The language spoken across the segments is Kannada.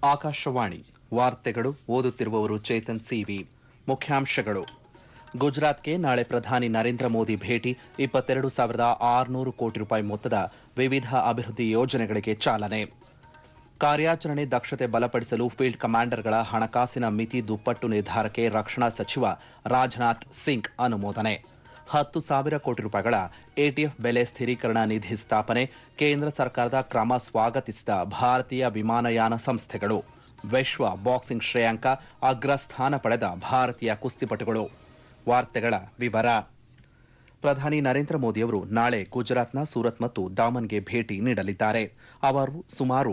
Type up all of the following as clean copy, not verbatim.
ಆಕಾಶವಾಣಿ ವಾರ್ತೆಗಳು ಓದುತ್ತಿರುವವರು ಚೇತನ್ ಸಿವಿ. ಮುಖ್ಯಾಂಶಗಳು. ಗುಜರಾತ್ಗೆ ನಾಳೆ ಪ್ರಧಾನಿ ನರೇಂದ್ರ ಮೋದಿ ಭೇಟಿ. 22,600 ಕೋಟಿ ರೂಪಾಯಿ ಮೊತ್ತದ ವಿವಿಧ ಅಭಿವೃದ್ಧಿ ಯೋಜನೆಗಳಿಗೆ ಚಾಲನೆ. ಕಾರ್ಯಾಚರಣೆ ದಕ್ಷತೆ ಬಲಪಡಿಸಲು ಫೀಲ್ಡ್ ಕಮಾಂಡರ್ಗಳ ಹಣಕಾಸಿನ ಮಿತಿ ದುಪ್ಪಟ್ಟು ನಿರ್ಧಾರಕ್ಕೆ ರಕ್ಷಣಾ ಸಚಿವ ರಾಜನಾಥ್ ಸಿಂಗ್ ಅನುಮೋದನೆ. 10,000 ಕೋಟಿ ರೂಪಾಯಿಗಳ ಎಟಿಎಫ್ ಬೆಲೆ ಸ್ಥಿರೀಕರಣ ನಿಧಿ ಸ್ಥಾಪನೆ. ಕೇಂದ್ರ ಸರ್ಕಾರದ ಕ್ರಮ ಸ್ವಾಗತಿಸಿದ ಭಾರತೀಯ ವಿಮಾನಯಾನ ಸಂಸ್ಥೆಗಳು. ವಿಶ್ವ ಬಾಕ್ಸಿಂಗ್ ಶ್ರೇಯಾಂಕ ಅಗ್ರಸ್ಥಾನ ಪಡೆದ ಭಾರತೀಯ ಕುಸ್ತಿಪಟುಗಳು. ವಾರ್ತೆಗಳ ವಿವರ. ಪ್ರಧಾನಿ ನರೇಂದ್ರ ಮೋದಿಯವರು ನಾಳೆ ಗುಜರಾತ್ನ ಸೂರತ್ ಮತ್ತು ದಾಮನ್ಗೆ ಭೇಟಿ ನೀಡಲಿದ್ದಾರೆ. ಅವರು ಸುಮಾರು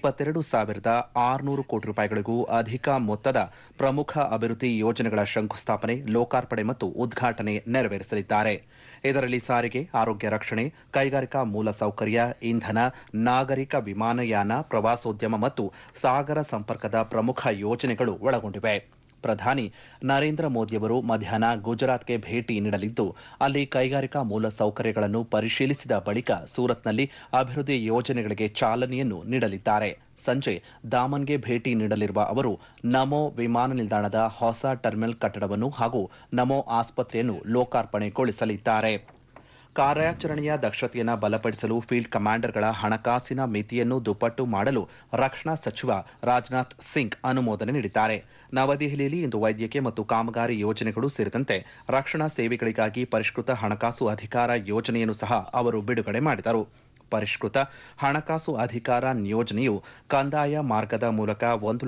22,600 ಕೋಟಿ ರೂಪಾಯಿಗಳಿಗೂ ಅಧಿಕ ಮೊತ್ತದ ಪ್ರಮುಖ ಅಭಿವೃದ್ಧಿ ಯೋಜನೆಗಳ ಶಂಕುಸ್ಥಾಪನೆ, ಲೋಕಾರ್ಪಣೆ ಮತ್ತು ಉದ್ಘಾಟನೆ ನೆರವೇರಿಸಲಿದ್ದಾರೆ. ಇದರಲ್ಲಿ ಸಾರಿಗೆ, ಆರೋಗ್ಯ ರಕ್ಷಣೆ, ಕೈಗಾರಿಕಾ ಮೂಲಸೌಕರ್ಯ, ಇಂಧನ, ನಾಗರಿಕ ವಿಮಾನಯಾನ, ಪ್ರವಾಸೋದ್ಯಮ ಮತ್ತು ಸಾಗರ ಸಂಪರ್ಕದ ಪ್ರಮುಖ ಯೋಜನೆಗಳು ಒಳಗೊಂಡಿವೆ. ಪ್ರಧಾನಿ ನರೇಂದ್ರ ಮೋದಿಯವರು ಮಧ್ಯಾಹ್ನ ಗುಜರಾತ್ಗೆ ಭೇಟಿ ನೀಡಲಿದ್ದು, ಅಲ್ಲಿ ಕೈಗಾರಿಕಾ ಮೂಲಸೌಕರ್ಯಗಳನ್ನು ಪರಿಶೀಲಿಸಿದ ಬಳಿಕ ಸೂರತ್ನಲ್ಲಿ ಅಭಿವೃದ್ಧಿ ಯೋಜನೆಗಳಿಗೆ ಚಾಲನೆಯನ್ನು ನೀಡಲಿದ್ದಾರೆ. ಸಂಜೆ ದಾಮನ್ಗೆ ಭೇಟಿ ನೀಡಲಿರುವ ಅವರು ನಮೋ ವಿಮಾನ ನಿಲ್ದಾಣದ ಹೊಸ ಟರ್ಮಿನಲ್ ಕಟ್ಟಡವನ್ನು ಹಾಗೂ ನಮೋ ಆಸ್ಪತ್ರೆಯನ್ನು ಲೋಕಾರ್ಪಣೆಗೊಳಿಸಲಿದ್ದಾರೆ. ಕಾರ್ಯಾಚರಣೆಯ ದಕ್ಷತೆಯನ್ನು ಬಲಪಡಿಸಲು ಫೀಲ್ಡ್ ಕಮಾಂಡರ್ಗಳ ಹಣಕಾಸಿನ ಮಿತಿಯನ್ನು ದುಪ್ಪಟ್ಟು ಮಾಡಲು ರಕ್ಷಣಾ ಸಚಿವ ರಾಜನಾಥ್ ಸಿಂಗ್ ಅನುಮೋದನೆ ನೀಡಿದ್ದಾರೆ. ನವದೆಹಲಿಯಲ್ಲಿ ಇಂದು ವೈದ್ಯಕೀಯ ಮತ್ತು ಕಾಮಗಾರಿ ಯೋಜನೆಗಳು ಸೇರಿದಂತೆ ರಕ್ಷಣಾ ಸೇವೆಗಳಿಗಾಗಿ ಪರಿಷ್ಕೃತ ಹಣಕಾಸು ಅಧಿಕಾರ ಯೋಜನೆಯನ್ನು ಸಹ ಅವರು ಬಿಡುಗಡೆ ಮಾಡಿದರು. ಪರಿಷ್ಕೃತ ಹಣಕಾಸು ಅಧಿಕಾರ ಯೋಜನೆಯು ಕಂದಾಯ ಮಾರ್ಗದ ಮೂಲಕ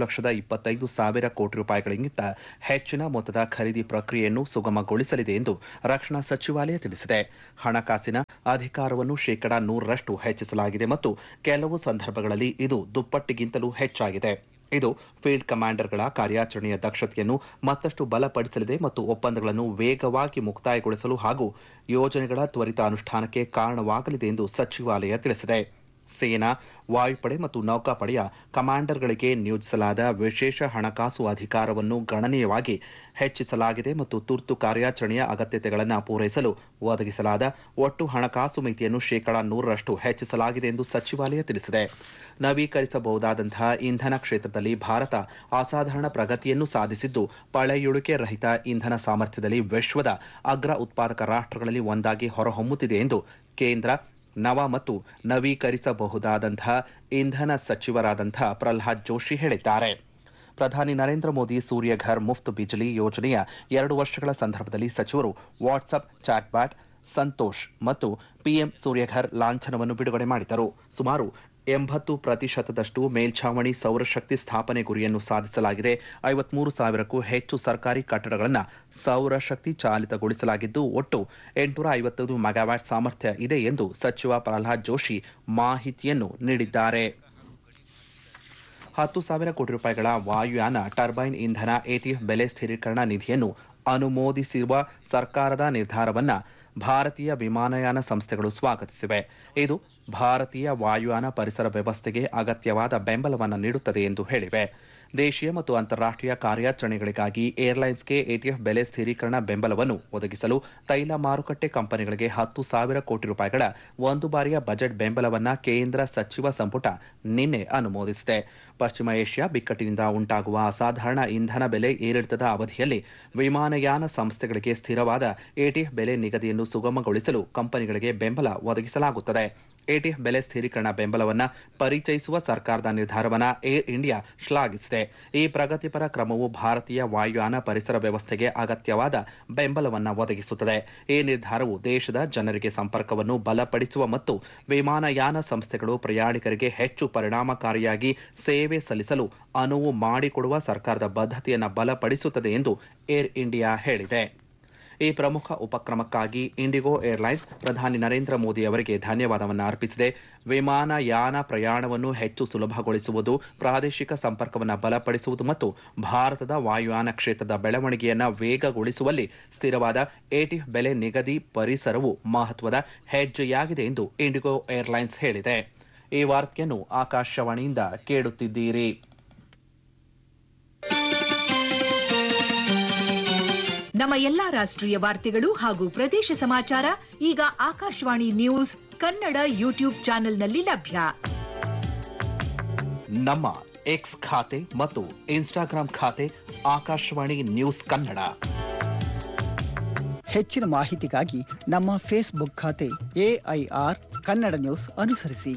1,25,000 ಕೋಟಿ ರೂಪಾಯಿಗಳಿಗಿಂತ ಹೆಚ್ಚಿನ ಮೊತ್ತದ ಖರೀದಿ ಪ್ರಕ್ರಿಯೆಯನ್ನು ಸುಗಮಗೊಳಿಸಲಿದೆ ಎಂದು ರಕ್ಷಣಾ ಸಚಿವಾಲಯ ತಿಳಿಸಿದೆ. ಹಣಕಾಸಿನ ಅಧಿಕಾರವನ್ನು 100% ಹೆಚ್ಚಿಸಲಾಗಿದೆ ಮತ್ತು ಕೆಲವು ಸಂದರ್ಭಗಳಲ್ಲಿ ಇದು ದುಪ್ಪಟ್ಟಿಗಿಂತಲೂ ಹೆಚ್ಚಾಗಿದೆ. ಇದು ಫೀಲ್ಡ್ ಕಮಾಂಡರ್ಗಳ ಕಾರ್ಯಾಚರಣೆಯ ದಕ್ಷತೆಯನ್ನು ಮತ್ತಷ್ಟು ಬಲಪಡಿಸಲಿದೆ ಮತ್ತು ಒಪ್ಪಂದಗಳನ್ನು ವೇಗವಾಗಿ ಮುಕ್ತಾಯಗೊಳಿಸಲು ಹಾಗೂ ಯೋಜನೆಗಳ ತ್ವರಿತ ಅನುಷ್ಠಾನಕ್ಕೆ ಕಾರಣವಾಗಲಿದೆ ಎಂದು ಸಚಿವಾಲಯ ತಿಳಿಸಿದೆ. ಸೇನಾ, ವಾಯುಪಡೆ ಮತ್ತು ನೌಕಾಪಡೆಯ ಕಮಾಂಡರ್ಗಳಿಗೆ ನಿಯೋಜಿಸಲಾದ ವಿಶೇಷ ಹಣಕಾಸು ಅಧಿಕಾರವನ್ನು ಗಣನೀಯವಾಗಿ ಹೆಚ್ಚಿಸಲಾಗಿದೆ ಮತ್ತು ತುರ್ತು ಕಾರ್ಯಾಚರಣೆಯ ಅಗತ್ಯತೆಗಳನ್ನು ಪೂರೈಸಲು ಒದಗಿಸಲಾದ ಒಟ್ಟು ಹಣಕಾಸು ಮಿತಿಯನ್ನು 100% ಹೆಚ್ಚಿಸಲಾಗಿದೆ ಎಂದು ಸಚಿವಾಲಯ ತಿಳಿಸಿದೆ. ನವೀಕರಿಸಬಹುದಾದಂತಹ ಇಂಧನ ಕ್ಷೇತ್ರದಲ್ಲಿ ಭಾರತ ಅಸಾಧಾರಣ ಪ್ರಗತಿಯನ್ನು ಸಾಧಿಸಿದ್ದು, ಪಳೆಯುಳಿಕೆ ರಹಿತ ಇಂಧನ ಸಾಮರ್ಥ್ಯದಲ್ಲಿ ವಿಶ್ವದ ಅಗ್ರ ಉತ್ಪಾದಕ ರಾಷ್ಟ್ರಗಳಲ್ಲಿ ಒಂದಾಗಿ ಹೊರಹೊಮ್ಮುತ್ತಿದೆ ಎಂದು ಕೇಂದ್ರ ನವ ಮತ್ತು ನವೀಕರಿಸಬಹುದಾದಂತಹ ಇಂಧನ ಸಚಿವರಾದಂತಹ ಪ್ರಹ್ಲಾದ್ ಜೋಶಿ ಹೇಳಿದ್ದಾರೆ. ಪ್ರಧಾನಿ ನರೇಂದ್ರ ಮೋದಿ ಸೂರ್ಯಘರ್ ಮುಫ್ತ್ ಬಿಜ್ಲಿ ಯೋಜನೆಯ 2 ವರ್ಷಗಳ ಸಂದರ್ಭದಲ್ಲಿ ಸಚಿವರು ವಾಟ್ಸ್ಆಪ್ ಚಾಟ್ಬ್ಯಾಟ್ ಸಂತೋಷ್ ಮತ್ತು ಪಿಎಂ ಸೂರ್ಯಘರ್ ಲಾಂಛನವನ್ನು ಬಿಡುಗಡೆ ಮಾಡಿದರು. ಸುಮಾರು 80% ಮೇಲ್ಛಾವಣಿ ಸೌರಶಕ್ತಿ ಸ್ಥಾಪನೆ ಗುರಿಯನ್ನು ಸಾಧಿಸಲಾಗಿದೆ. 53,000ಕ್ಕೂ ಹೆಚ್ಚು ಸರ್ಕಾರಿ ಕಟ್ಟಡಗಳನ್ನು ಸೌರಶಕ್ತಿ ಚಾಲಿತಗೊಳಿಸಲಾಗಿದ್ದು, ಒಟ್ಟು 855 ಮೆಗಾವ್ಯಾಟ್ ಸಾಮರ್ಥ್ಯ ಇದೆ ಎಂದು ಸಚಿವ ಪ್ರಹ್ಲಾದ್ ಜೋಶಿ ಮಾಹಿತಿಯನ್ನು ನೀಡಿದ್ದಾರೆ. 10,000 ಕೋಟಿ ರೂಪಾಯಿಗಳ ವಾಯುಯಾನ ಟರ್ಬೈನ್ ಇಂಧನ ಎಟಿಎಫ್ ಬೆಲೆ ಸ್ಥಿರೀಕರಣ ನಿಧಿಯನ್ನು ಅನುಮೋದಿಸಿರುವ ಸರ್ಕಾರದ ನಿರ್ಧಾರವನ್ನು ಭಾರತೀಯ ವಿಮಾನಯಾನ ಸಂಸ್ಥೆಗಳು ಸ್ವಾಗತಿಸಿವೆ. ಇದು ಭಾರತೀಯ ವಾಯುಯಾನ ಪರಿಸರ ವ್ಯವಸ್ಥೆಗೆ ಅಗತ್ಯವಾದ ಬೆಂಬಲವನ್ನು ನೀಡುತ್ತದೆ ಎಂದು ಹೇಳಿವೆ. ದೇಶೀಯ ಮತ್ತು ಅಂತಾರಾಷ್ಟ್ರೀಯ ಕಾರ್ಯಾಚರಣೆಗಳಿಗಾಗಿ ಏರ್ಲೈನ್ಸ್ಗೆ ಎಟಿಎಫ್ ಬೆಲೆ ಸ್ಥಿರೀಕರಣ ಬೆಂಬಲವನ್ನು ಒದಗಿಸಲು ತೈಲ ಮಾರುಕಟ್ಟೆ ಕಂಪನಿಗಳಿಗೆ 10,000 ಕೋಟಿ ರೂಪಾಯಿಗಳ ಒಂದು ಬಾರಿಯ ಬಜೆಟ್ ಬೆಂಬಲವನ್ನು ಕೇಂದ್ರ ಸಚಿವ ಸಂಪುಟ ನಿನ್ನೆ ಅನುಮೋದಿಸಿದೆ. ಪಶ್ಚಿಮ ಏಷ್ಯಾ ಬಿಕ್ಕಟ್ಟಿನಿಂದ ಉಂಟಾಗುವ ಅಸಾಧಾರಣ ಇಂಧನ ಬೆಲೆ ಏರಿಳಿತದ ಅವಧಿಯಲ್ಲಿ ವಿಮಾನಯಾನ ಸಂಸ್ಥೆಗಳಿಗೆ ಸ್ಥಿರವಾದ ಎಟಿಎಫ್ ಬೆಲೆ ನಿಗದಿಯನ್ನು ಸುಗಮಗೊಳಿಸಲು ಕಂಪನಿಗಳಿಗೆ ಬೆಂಬಲ ಒದಗಿಸಲಾಗುತ್ತದೆ. ಎಟಿಎಫ್ ಬೆಲೆ ಸ್ಥಿರೀಕರಣ ಬೆಂಬಲವನ್ನು ಪರಿಚಯಿಸುವ ಸರ್ಕಾರದ ನಿರ್ಧಾರವನ್ನು ಏರ್ ಇಂಡಿಯಾ ಶ್ಲಾಘಿಸಿದೆ. ಈ ಪ್ರಗತಿಪರ ಕ್ರಮವು ಭಾರತೀಯ ವಾಯುಯಾನ ಪರಿಸರ ವ್ಯವಸ್ಥೆಗೆ ಅಗತ್ಯವಾದ ಬೆಂಬಲವನ್ನು ಒದಗಿಸುತ್ತದೆ. ಈ ನಿರ್ಧಾರವು ದೇಶದ ಜನರಿಗೆ ಸಂಪರ್ಕವನ್ನು ಬಲಪಡಿಸುವ ಮತ್ತು ವಿಮಾನಯಾನ ಸಂಸ್ಥೆಗಳು ಪ್ರಯಾಣಿಕರಿಗೆ ಹೆಚ್ಚು ಪರಿಣಾಮಕಾರಿಯಾಗಿ ಸೇವೆ ಸಲ್ಲಿಸಲು ಅನುವು ಮಾಡಿಕೊಡುವ ಸರ್ಕಾರದ ಬದ್ಧತೆಯನ್ನು ಬಲಪಡಿಸುತ್ತದೆ ಎಂದು ಏರ್ ಇಂಡಿಯಾ ಹೇಳಿದೆ. ಈ ಪ್ರಮುಖ ಉಪಕ್ರಮಕ್ಕಾಗಿ ಇಂಡಿಗೋ ಏರ್ಲೈನ್ಸ್ ಪ್ರಧಾನಿ ನರೇಂದ್ರ ಮೋದಿ ಅವರಿಗೆ ಧನ್ಯವಾದವನ್ನು ಅರ್ಪಿಸಿದೆ. ವಿಮಾನಯಾನ ಪ್ರಯಾಣವನ್ನು ಹೆಚ್ಚು ಸುಲಭಗೊಳಿಸುವುದು, ಪ್ರಾದೇಶಿಕ ಸಂಪರ್ಕವನ್ನು ಬಲಪಡಿಸುವುದು ಮತ್ತು ಭಾರತದ ವಾಯುಯಾನ ಕ್ಷೇತ್ರದ ಬೆಳವಣಿಗೆಯನ್ನು ವೇಗಗೊಳಿಸುವಲ್ಲಿ ಸ್ಥಿರವಾದ ಎಟಿಎಫ್ ಬೆಲೆ ನಿಗದಿ ಪರಿಸರವು ಮಹತ್ವದ ಹೆಜ್ಜೆಯಾಗಿದೆ ಎಂದು ಇಂಡಿಗೋ ಏರ್ಲೈನ್ಸ್ ಹೇಳಿದೆ. ಈ ವಾರ್ತೆಯನ್ನು ಆಕಾಶವಾಣಿಯಿಂದ ಕೇಳುತ್ತಿದ್ದೀರಿ. ನಮ್ಮ ಎಲ್ಲಾ ರಾಷ್ಟ್ರೀಯ ವಾರ್ತೆಗಳು ಹಾಗೂ ಪ್ರದೇಶ ಸಮಾಚಾರ ಈಗ ಆಕಾಶವಾಣಿ ನ್ಯೂಸ್ ಕನ್ನಡ ಯೂಟ್ಯೂಬ್ ಚಾನೆಲ್ನಲ್ಲಿ ಲಭ್ಯ. ನಮ್ಮ ಎಕ್ಸ್ ಖಾತೆ ಮತ್ತು ಇನ್ಸ್ಟಾಗ್ರಾಂ ಖಾತೆ ಆಕಾಶವಾಣಿ ನ್ಯೂಸ್ ಕನ್ನಡ. ಹೆಚ್ಚಿನ ಮಾಹಿತಿಗಾಗಿ ನಮ್ಮ ಫೇಸ್ಬುಕ್ ಖಾತೆ AIR ಕನ್ನಡ ನ್ಯೂಸ್ ಅನುಸರಿಸಿ.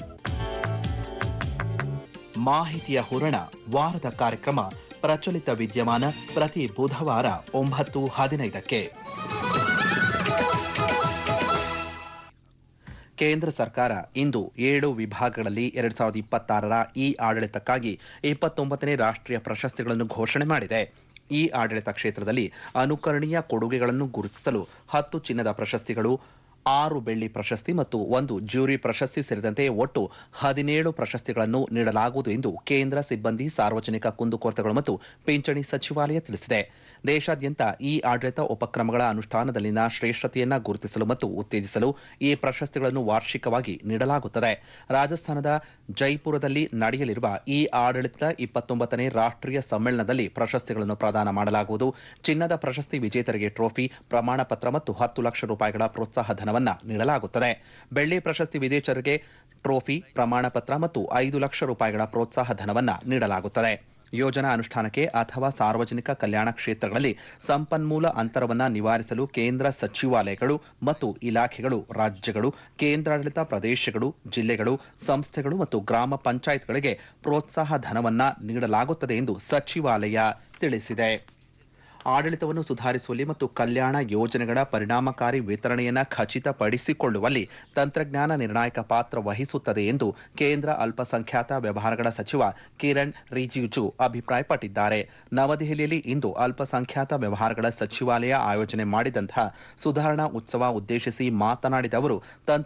ಮಾಹಿತಿಯ ಹೂರಣ ವಾರದ ಕಾರ್ಯಕ್ರಮ ಪ್ರಚಲಿತ ವಿದ್ಯಮಾನ ಪ್ರತಿ ಬುಧವಾರ 9:15ಕ್ಕೆ. ಕೇಂದ್ರ ಸರ್ಕಾರ ಇಂದು 7 ವಿಭಾಗಗಳಲ್ಲಿ 2026ರ ಆಡಳಿತಕ್ಕಾಗಿ 29ನೇ ರಾಷ್ಟ್ರೀಯ ಪ್ರಶಸ್ತಿಗಳನ್ನು ಘೋಷಣೆ ಮಾಡಿದೆ. ಈ ಆಡಳಿತ ಕ್ಷೇತ್ರದಲ್ಲಿ ಅನುಕರಣೀಯ ಕೊಡುಗೆಗಳನ್ನು ಗುರುತಿಸಲು 10 ಚಿನ್ನದ ಪ್ರಶಸ್ತಿಗಳು, 6 ಬೆಳ್ಳಿ ಪ್ರಶಸ್ತಿ ಮತ್ತು 1 ಜ್ಯೂರಿ ಪ್ರಶಸ್ತಿ ಸೇರಿದಂತೆ ಒಟ್ಟು 17 ಪ್ರಶಸ್ತಿಗಳನ್ನು ನೀಡಲಾಗುವುದು ಎಂದು ಕೇಂದ್ರ ಸಿಬ್ಬಂದಿ, ಸಾರ್ವಜನಿಕ ಕುಂದುಕೊರತೆಗಳು ಮತ್ತು ಪಿಂಚಣಿ ಸಚಿವಾಲಯ ತಿಳಿಸಿದೆ. ದೇಶಾದ್ಯಂತ ಈ ಆಡಳಿತ ಉಪಕ್ರಮಗಳ ಅನುಷ್ಠಾನದಲ್ಲಿನ ಶ್ರೇಷ್ಠತೆಯನ್ನು ಗುರುತಿಸಲು ಮತ್ತು ಉತ್ತೇಜಿಸಲು ಈ ಪ್ರಶಸ್ತಿಗಳನ್ನು ವಾರ್ಷಿಕವಾಗಿ ನೀಡಲಾಗುತ್ತದೆ. ರಾಜಸ್ಥಾನದ ಜೈಪುರದಲ್ಲಿ ನಡೆಯಲಿರುವ ಈ ಆಡಳಿತದ 29ನೇ ರಾಷ್ಟ್ರೀಯ ಸಮ್ಮೇಳನದಲ್ಲಿ ಪ್ರಶಸ್ತಿಗಳನ್ನು ಪ್ರದಾನ ಮಾಡಲಾಗುವುದು. ಚಿನ್ನದ ಪ್ರಶಸ್ತಿ ವಿಜೇತರಿಗೆ ಟ್ರೋಫಿ, ಪ್ರಮಾಣ ಪತ್ರ ಮತ್ತು 10 ಲಕ್ಷ ರೂಪಾಯಿಗಳ ಪ್ರೋತ್ಸಾಹ ಧನವನ್ನು ನೀಡಲಾಗುತ್ತದೆ. ಬೆಳ್ಳಿ ಪ್ರಶಸ್ತಿ ವಿಜೇತರಿಗೆ ಟ್ರೋಫಿ, ಪ್ರಮಾಣ ಪತ್ರ ಮತ್ತು 5 ಲಕ್ಷ ರೂಪಾಯಿಗಳ ಪ್ರೋತ್ಸಾಹ ಧನವನ್ನು ನೀಡಲಾಗುತ್ತದೆ. ಯೋಜನಾ ಅನುಷ್ಠಾನಕ್ಕೆ ಅಥವಾ ಸಾರ್ವಜನಿಕ ಕಲ್ಯಾಣ ಕ್ಷೇತ್ರಗಳಲ್ಲಿ ಸಂಪನ್ಮೂಲ ಅಂತರವನ್ನು ನಿವಾರಿಸಲು ಕೇಂದ್ರ ಸಚಿವಾಲಯಗಳು ಮತ್ತು ಇಲಾಖೆಗಳು, ರಾಜ್ಯಗಳು, ಕೇಂದ್ರಾಡಳಿತ ಪ್ರದೇಶಗಳು, ಜಿಲ್ಲೆಗಳು, ಸಂಸ್ಥೆಗಳು ಮತ್ತು ಗ್ರಾಮ ಪಂಚಾಯತ್ಗಳಿಗೆ ಪ್ರೋತ್ಸಾಹ ಧನವನ್ನು ನೀಡಲಾಗುತ್ತದೆ ಎಂದು ಸಚಿವಾಲಯ ತಿಳಿಸಿದೆ. ಆಡಳಿತವನ್ನು ಸುಧಾರಿಸುವಲ್ಲಿ ಮತ್ತು ಕಲ್ಯಾಣ ಯೋಜನೆಗಳ ಪರಿಣಾಮಕಾರಿ ವಿತರಣೆಯನ್ನು ಖಚಿತಪಡಿಸಿಕೊಳ್ಳುವಲ್ಲಿ ತಂತ್ರಜ್ಞಾನ ನಿರ್ಣಾಯಕ ಪಾತ್ರ ವಹಿಸುತ್ತದೆ ಎಂದು ಕೇಂದ್ರ ಅಲ್ಪಸಂಖ್ಯಾತ ವ್ಯವಹಾರಗಳ ಸಚಿವ ಕಿರಣ್ ರಿಜಿಜು ಅಭಿಪ್ರಾಯಪಟ್ಟಿದ್ದಾರೆ. ನವದೆಹಲಿಯಲ್ಲಿ ಇಂದು ಅಲ್ಪಸಂಖ್ಯಾತ ವ್ಯವಹಾರಗಳ ಸಚಿವಾಲಯ ಆಯೋಜನೆ ಮಾಡಿದಂತಹ ಸುಧಾರಣಾ ಉತ್ಸವ ಉದ್ದೇಶಿಸಿ ಮಾತನಾಡಿದ ಅವರು,